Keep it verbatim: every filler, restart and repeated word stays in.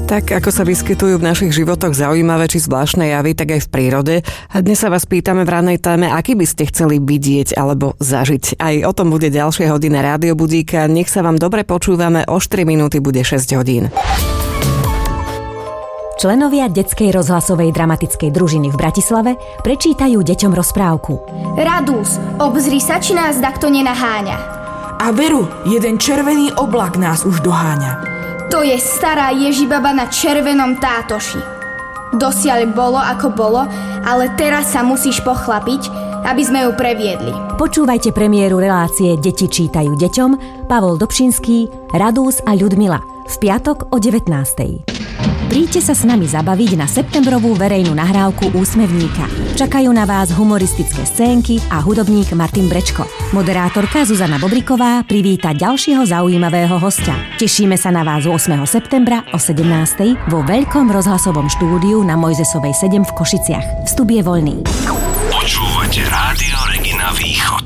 Tak ako sa vyskytujú v našich životoch zaujímavé či zvláštne javy, tak aj v prírode. A dnes sa vás pýtame v rannej téme, aký by ste chceli vidieť alebo zažiť. Aj o tom bude ďalšia hodina Rádio Budíka. Nech sa vám dobre počúvame, o štyri minúty bude šesť hodín. Členovia detskej rozhlasovej dramatickej družiny v Bratislave prečítajú deťom rozprávku. Radus, obzri sa, či nás takto nenaháňa. A veru, jeden červený oblak nás už doháňa. To je stará Ježibaba na červenom tátoši. Dosiaľ bolo ako bolo, ale teraz sa musíš pochlapiť, aby sme ju previedli. Počúvajte premiéru relácie Deti čítajú deťom, Pavol Dobšinský, Radús a Ľudmila v piatok o devätnástej. Príďte sa s nami zabaviť na septembrovú verejnú nahrávku Úsmevníka. Čakajú na vás humoristické scénky a hudobník Martin Brečko. Moderátorka Zuzana Bobriková privíta ďalšieho zaujímavého hostia. Tešíme sa na vás ôsmeho septembra o sedemnástej vo veľkom rozhlasovom štúdiu na Mojzesovej sedem v Košiciach. Vstup je voľný. Počúvate Rádio Regina Východ.